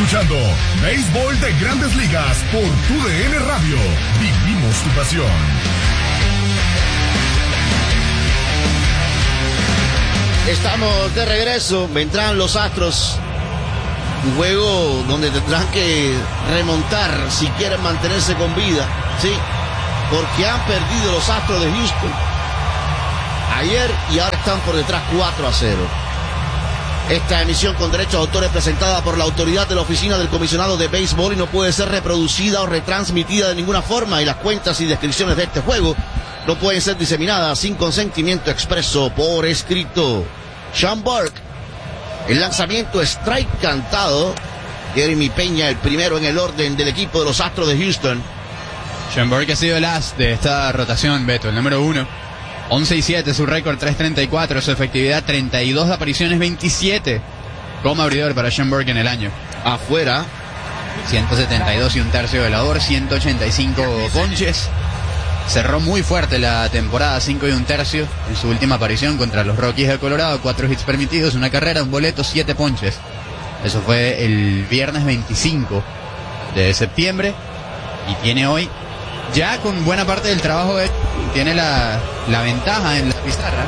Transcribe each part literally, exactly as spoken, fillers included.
escuchando Béisbol de Grandes Ligas por Tu D N Radio. Vivimos tu pasión. Estamos de regreso. Vendrán los Astros. Un juego donde tendrán que remontar si quieren mantenerse con vida. Sí, porque han perdido los Astros de Houston ayer y ahora están por detrás cuatro a cero. Esta emisión con derechos de autor es presentada por la autoridad de la Oficina del Comisionado de Béisbol y no puede ser reproducida o retransmitida de ninguna forma, y las cuentas y descripciones de este juego no pueden ser diseminadas sin consentimiento expreso por escrito. Sean Burke, el lanzamiento strike cantado. Jeremy Peña, el primero en el orden del equipo de los Astros de Houston. Sean Burke ha sido el as de esta rotación, Beto, el número uno. once y siete, su récord tres treinta y cuatro, su efectividad treinta y dos apariciones, veintisiete como abridor para Sean Burke en el año. Afuera, ciento setenta y dos y un tercio de labor, ciento ochenta y cinco ponches. Cerró muy fuerte la temporada, cinco y un tercio en su última aparición contra los Rockies de Colorado, cuatro hits permitidos, una carrera, un boleto, siete ponches. Eso fue el viernes veinticinco de septiembre y tiene hoy, ya con buena parte del trabajo hecho, tiene la, la ventaja en la pizarra,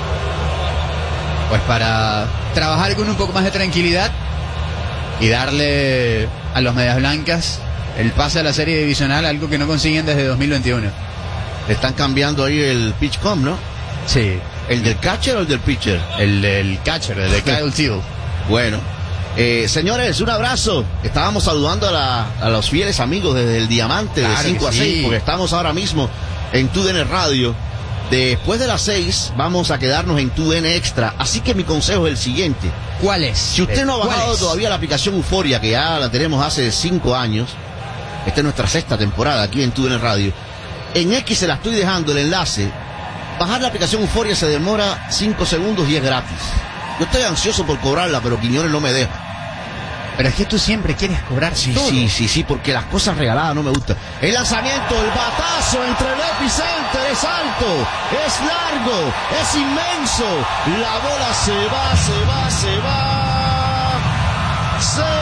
pues para trabajar con un poco más de tranquilidad y darle a los Medias Blancas el pase a la serie divisional, algo que no consiguen desde dos mil veintiuno. Le están cambiando ahí el pitch com, ¿no? Sí. ¿El del catcher o el del pitcher? El del catcher, el de Kyle Teel. Bueno, eh, señores, un abrazo. Estábamos saludando a, la, a los fieles amigos desde el Diamante, claro, de cinco a seis, sí, porque estamos ahora mismo en Tu D N Radio. Después de las seis vamos a quedarnos en Tu D N Extra, así que mi consejo es el siguiente. ¿Cuál es? Si usted no ha bajado todavía la aplicación Euforia, que ya la tenemos hace cinco años, esta es nuestra sexta temporada aquí en Tu D N Radio, en X se la estoy dejando el enlace. Bajar la aplicación Euforia se demora cinco segundos y es gratis. Yo estoy ansioso por cobrarla, pero Quiñones no me deja. Pero es que tú siempre quieres cobrar sí, todo. Sí, sí, sí, porque las cosas regaladas no me gustan. El lanzamiento, el batazo entre el epicenter, es alto, es largo, es inmenso. La bola se va, se va, se va. Se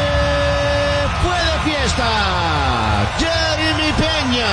fue de fiesta. Jeremy Peña.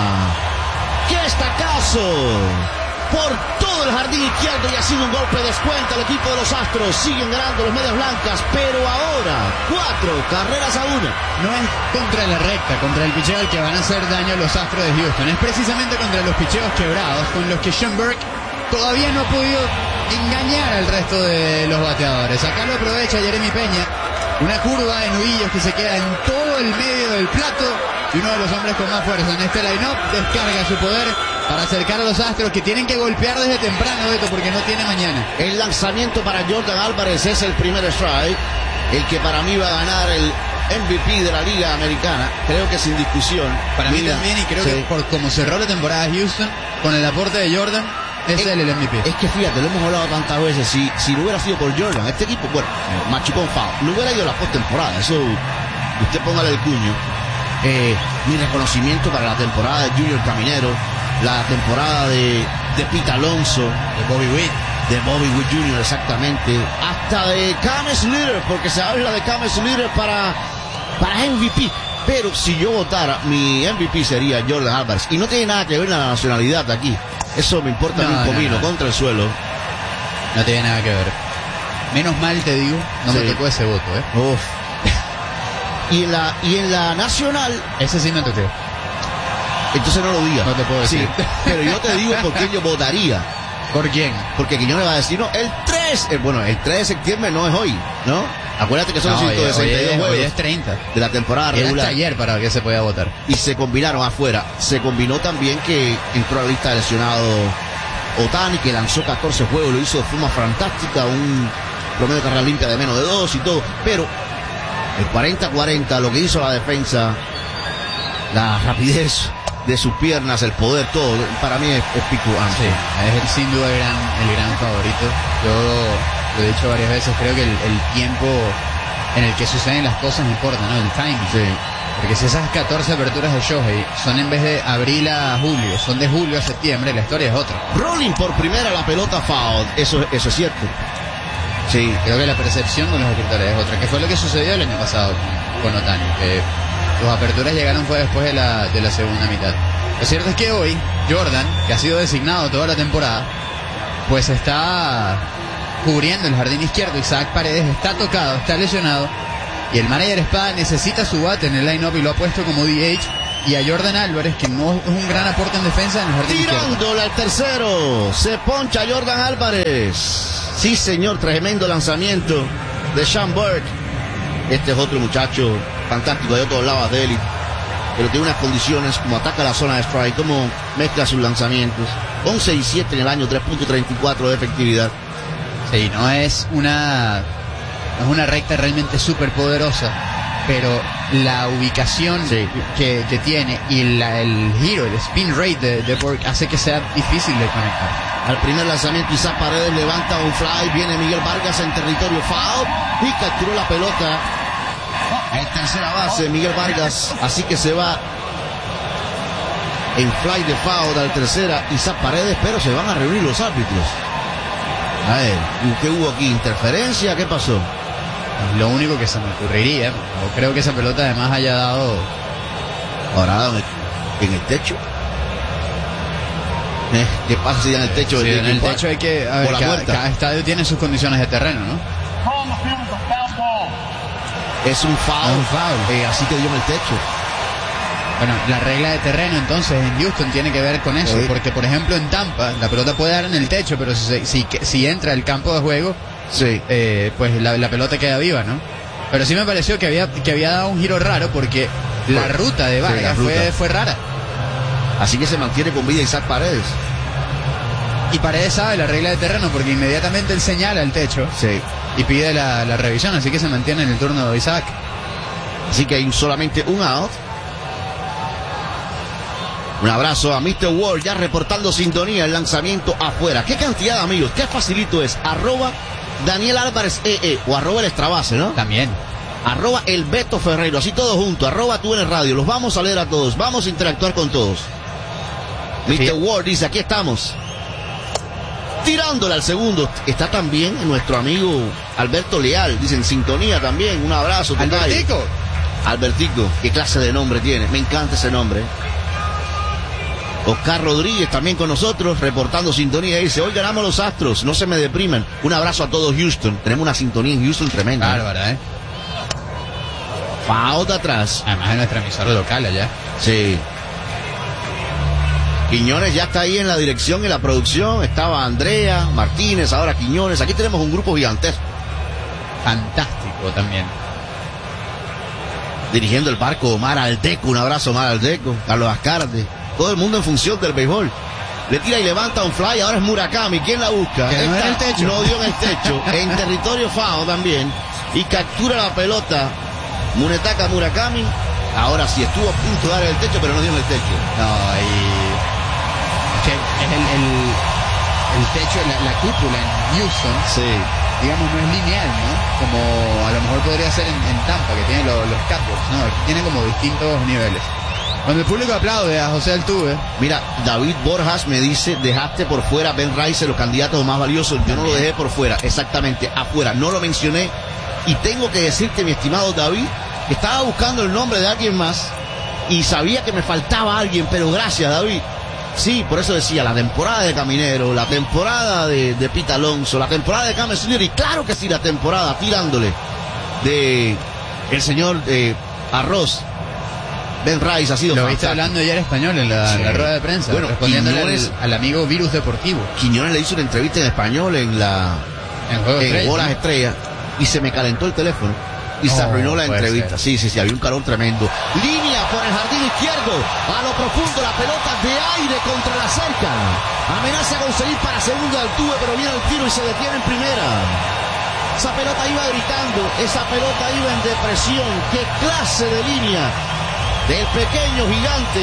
¡Qué estacazo! Por todo el jardín izquierdo, y ha sido un golpe de descuento al equipo de los Astros. Siguen ganando los Medias Blancas, pero ahora cuatro carreras a una. No es contra la recta, contra el picheo al que van a hacer daño los Astros de Houston. Es precisamente contra los picheos quebrados, con los que Sean Burke todavía no ha podido engañar al resto de los bateadores. Acá lo aprovecha Jeremy Peña. Una curva de nudillos que se queda en todo el medio del plato. Y uno de los hombres con más fuerza en este line-up descarga su poder para acercar a los Astros, que tienen que golpear desde temprano, Beto, porque no tiene mañana. El lanzamiento para Jordan Álvarez es el primer strike, el que para mí va a ganar el M V P de la Liga Americana, creo que sin discusión. Para Mira, mí también, y creo sí. que por como cerró la temporada Houston, con el aporte de Jordan, es, es él el M V P. Es que fíjate, lo hemos hablado tantas veces, si, si no hubiera sido por Jordan, este equipo, bueno, machucón foul, no hubiera ido a la postemporada, eso usted póngale el cuño. Eh, mi reconocimiento para la temporada de Junior Caminero, la temporada de, de Pete Alonso, de Bobby Witt, de Bobby Witt junior exactamente, hasta de Cam Slater, porque se habla de Cam Slater para, para M V P. Pero si yo votara, mi M V P sería Jordan Álvarez, y no tiene nada que ver la nacionalidad aquí, eso me importa no, un comino, no, no. contra el suelo. No tiene nada que ver. Menos mal te digo, no sí. me tocó ese voto, eh. Uf. Y en la, y en la nacional, ese sí me tocó. Entonces no lo digas. No te puedo decir. Sí, pero yo te digo por qué yo votaría. ¿Por quién? Porque Quiñones va a decir, no, el tres, eh, bueno, el tres de septiembre no es hoy, ¿no? Acuérdate que son no, ciento sesenta y dos hoy, juegos. Hoy es treinta. De la temporada Era regular. hasta ayer para que se pueda votar. Y se combinaron afuera. Se combinó también que entró a la lista de lesionados Ohtani, que lanzó catorce juegos, lo hizo de forma fantástica, un promedio de carrera limpia de menos de dos y todo, pero el cuarenta cuarenta, lo que hizo la defensa, la rapidez de sus piernas, el poder, todo, para mí es, es picuante. Sí, es sin duda el gran, el gran favorito. Yo lo he dicho varias veces, creo que el, el tiempo en el que suceden las cosas no importa, ¿no? El timing. Sí. Porque si esas catorce aperturas de Shohei son en vez de abril a julio, son de julio a septiembre, la historia es otra. Rolling por primera la pelota foul, eso, eso es cierto. Sí. Creo que la percepción de los escritores es otra, que fue lo que sucedió el año pasado con, con Ohtani, que sus aperturas llegaron fue después de la, de la segunda mitad. Lo cierto es que hoy Jordan, que ha sido designado toda la temporada, pues está cubriendo el jardín izquierdo. Isaac Paredes está tocado, está lesionado, y el manager Espada necesita su bate en el line-up y lo ha puesto como D H, y a Jordan Álvarez, que no es un gran aporte en defensa en el jardín izquierdo. Tirándole al tercero, se poncha Jordan Álvarez. Sí, señor, tremendo lanzamiento de Sean Burke. Este es otro muchacho fantástico, yo te hablaba de él, pero tiene unas condiciones, como ataca la zona de strike, como mezcla sus lanzamientos. once y siete en el año, tres punto treinta y cuatro de efectividad. Sí, no es una, no es una recta realmente súper poderosa, pero la ubicación sí. que, que tiene y la, el giro, el spin rate de, de Burke hace que sea difícil de conectar. Al primer lanzamiento, Isaac Paredes levanta un fly, viene Miguel Vargas en territorio foul y capturó la pelota en tercera base Miguel Vargas, así que se va en fly de foul al tercera Isaac Paredes, pero se van a reunir los árbitros. A ver, ¿qué hubo aquí? ¿Interferencia? ¿Qué pasó? Lo único que se me ocurriría, no creo que esa pelota además haya dado... Ahora, en el techo. Eh, ¿Qué pasa si en el techo? Sí, en el techo hay que... A ver, la cada, cada estadio tiene sus condiciones de terreno, ¿no? Es un foul, un foul. Eh, así que dio en el techo. Bueno, la regla de terreno entonces en Houston tiene que ver con eso, sí. Porque por ejemplo en Tampa la pelota puede dar en el techo, pero si, si, si entra al campo de juego, sí. eh, pues la, la pelota queda viva, ¿no? Pero sí me pareció que había, que había dado un giro raro porque la Fue, ruta de Vargas sí, ruta. fue, fue rara. Así que se mantiene con vida Isaac Paredes. Y Paredes sabe la regla de terreno porque inmediatamente él señala el techo, sí. Y pide la, la revisión, así que se mantiene en el turno de Isaac. Así que hay solamente un out. Un abrazo a mister Ward, ya reportando sintonía, el lanzamiento afuera. Qué cantidad, amigos, qué facilito es. Arroba Daniel Álvarez E E o arroba el Extrabase, ¿no? También. Arroba el Beto Ferreiro, así todo junto. Arroba tú en el radio. Los vamos a leer a todos, vamos a interactuar con todos. mister Ward dice, aquí estamos. Tirándole al segundo. Está también nuestro amigo Alberto Leal, dice en sintonía también. Un abrazo. Albertico. Albertico, qué clase de nombre tiene. Me encanta ese nombre. Oscar Rodríguez también con nosotros, reportando sintonía. Dice, hoy ganamos los Astros, no se me depriman. Un abrazo a todos Houston. Tenemos una sintonía en Houston tremenda. Bárbara, ¿eh? Foul de atrás. Además es nuestra emisora local allá. Sí. Quiñones ya está ahí en la dirección y la producción. Estaba Andrea Martínez, ahora Quiñones. Aquí tenemos un grupo gigantesco. Fantástico también. Dirigiendo el barco Omar Aldeco. Un abrazo Omar Aldeco. Carlos Ascarte. Todo el mundo en función del béisbol. Le tira y levanta un fly. Ahora es Murakami. ¿Quién la busca? Que no Esta, en el techo. No dio en el techo. En territorio foul también. Y captura la pelota Munetaka Murakami. Ahora sí estuvo a punto de dar en el techo, pero no dio en el techo. No, y... que es el, el, el techo, la, la cúpula en Houston, sí. Digamos, no es lineal, ¿no? Como a lo mejor podría ser en, en Tampa, que tiene lo, los catwalks, ¿no? Aquí tiene como distintos niveles. Cuando el público aplaude a José Altuve. Mira, David Borjas me dice, dejaste por fuera a Ben Rice, los candidatos más valiosos. Yo no lo dejé por fuera, exactamente, afuera. No lo mencioné. Y tengo que decirte, mi estimado David, que estaba buscando el nombre de alguien más y sabía que me faltaba alguien, pero gracias, David. Sí, por eso decía, la temporada de Caminero, la temporada de, de Pete Alonso, la temporada de James Slider, y claro que sí, la temporada tirándole de el señor eh, Arroz. Ben Rice ha sido Lo fantástico. viste hablando ayer español en la, Sí. en la rueda de prensa, Bueno, respondiéndole Quiñones- al, al amigo Virus Deportivo Quiñones le hizo una entrevista en español en la en Juego de en Estrellas, Horas ¿no? Estrellas y se me calentó el teléfono y se No, arruinó la puede entrevista. ser. Sí, sí, sí, había un calor tremendo. Línea por el jardín izquierdo, a lo profundo la pelota de aire contra la cerca. Amenaza con seguir para segunda Altuve, pero viene el tiro y se detiene en primera. Esa pelota iba gritando, esa pelota iba en depresión. ¡Qué clase de línea del pequeño gigante!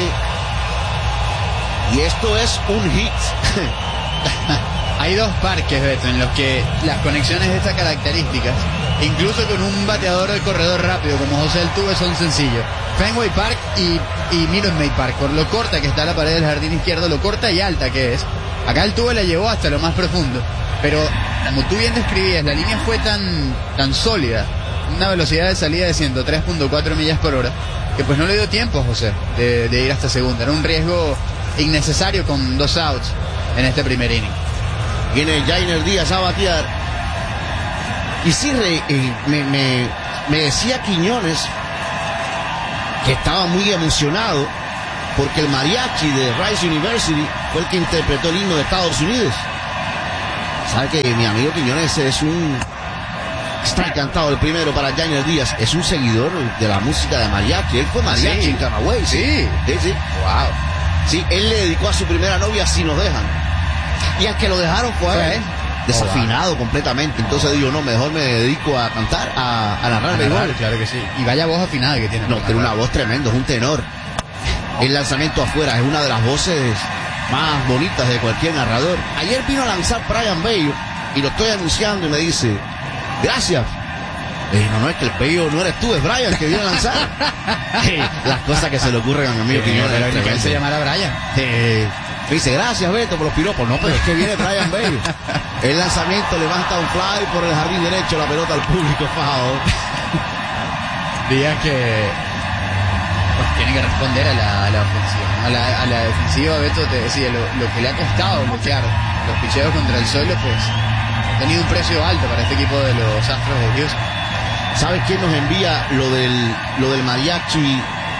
Y esto es un hit. Hay dos parques, Beto, en los que las conexiones de estas características, incluso con un bateador de corredor rápido como José Altuve, son sencillos. Fenway Park y, y Minute Maid Park, por lo corta que está la pared del jardín izquierdo, lo corta y alta que es, Acá el tubo la llevó hasta lo más profundo, pero como tú bien describías, la línea fue tan, tan sólida, una velocidad de salida de ciento tres punto cuatro millas por hora, que pues no le dio tiempo a José de, de ir hasta segunda. Era un riesgo innecesario con dos outs en este primer inning. Viene Yainer Díaz a batear. Y sí, re, eh, me, me, me decía Quiñones que estaba muy emocionado porque el mariachi de Rice University fue el que interpretó el himno de Estados Unidos. Sabe que mi amigo Quiñones es un... Está encantado el primero para Yainer Díaz. Es un seguidor de la música de mariachi. Él fue mariachi Sí. en Camagüey. Sí. Sí, sí. Wow. Sí, él le dedicó a su primera novia Si Nos Dejan. Y al que lo dejaron fue a él. Desafinado oh, wow. completamente. Entonces digo, no, mejor me dedico a cantar, a, a narrar béisbol. Claro que sí. Y vaya voz afinada que tiene. No, tiene una voz tremenda, es un tenor. El lanzamiento afuera es una de las voces más bonitas de cualquier narrador. Ayer vino a lanzar Brian Bello y lo estoy anunciando y me dice, gracias. Le dije, no, no, es que el Bello no eres tú, es Brian que viene a lanzar. Las cosas que se le ocurren a mi amigo Quiñones. Que él se llamara Brian. Eh, me dice, gracias Beto por los piropos. No, pero es que viene Brian Bello. El lanzamiento levanta un fly por el jardín derecho, la pelota al público, fajado. Díaz que pues, tiene que responder a la, a la ofensiva, ¿no? a, la, a la defensiva. Beto te decía, lo, lo que le ha costado bloquear los picheos contra el suelo, pues ha tenido un precio alto para este equipo de los Astros de Houston. ¿Sabes quién nos envía lo del, lo del mariachi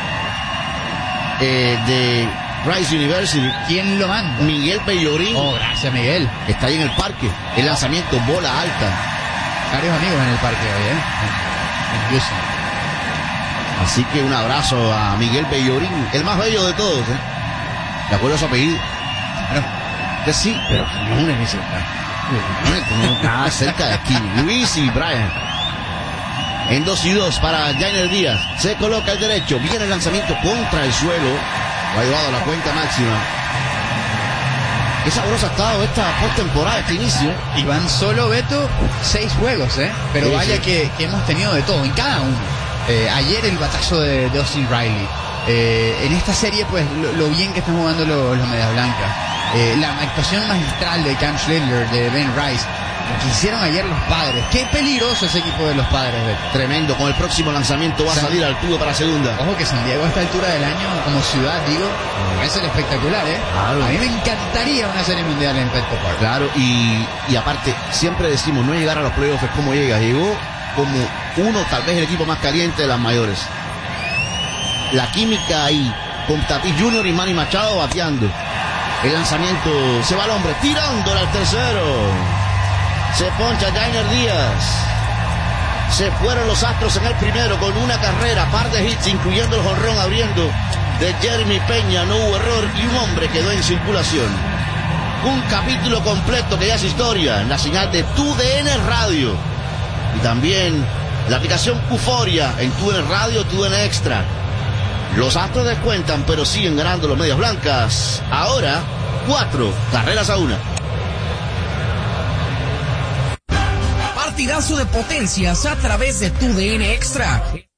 eh, de Rice University? ¿Quién lo manda? Miguel Bellorín. Oh, gracias Miguel. Está ahí en el parque. El lanzamiento, bola alta. Varios amigos en el parque hoy, ¿eh? En Houston. Así que un abrazo a Miguel Bellorín, el más bello de todos, ¿eh? ¿De acuerdo a su apellido? Bueno, que sí, pero Quiñones dice, no, nada cerca de aquí. Luis y Brian. En dos y dos para Yainer Díaz. Se coloca el derecho. Viene el lanzamiento contra el suelo. Lo ha llevado a la cuenta máxima. Qué sabrosa ha estado esta postemporada, este inicio. Y van solo, Beto, seis juegos, ¿eh? Pero sí, vaya sí. Que, que hemos tenido de todo, en cada uno. Eh, ayer el batazo de, de Austin Riley. Eh, en esta serie, pues, lo, lo bien que están jugando los, los Medias Blancas. Eh, la actuación magistral de Cam Schindler, de Ben Rice. Lo que hicieron ayer los Padres. Qué peligroso ese equipo de los Padres, Beto. Tremendo. Con el próximo lanzamiento va San... a salir al tubo para segunda. Ojo que San Diego a esta altura del año, como ciudad, digo, va a ser espectacular, ¿eh? Claro. A mí me encantaría una serie mundial en Petco Park. Claro, y, y aparte, siempre decimos, no llegar a los playoffs es como llega. Llegó como uno, tal vez el equipo más caliente de las mayores. La química ahí, con Tatis junior y Manny Machado bateando. El lanzamiento, se va al hombre, tirándole al tercero. Se poncha Yainer Díaz. Se fueron los Astros en el primero con una carrera, par de hits, incluyendo el jonrón abriendo de Jeremy Peña. No hubo error y un hombre quedó en circulación. Un capítulo completo que ya es historia en la señal de Tu D N Radio. Y también la aplicación Euforia en Tu D N Radio, Tu D N Extra. Los Astros descuentan, pero siguen ganando los Medias Blancas. Ahora, cuatro carreras a una. Partidazo de potencias a través de Tu D N Extra.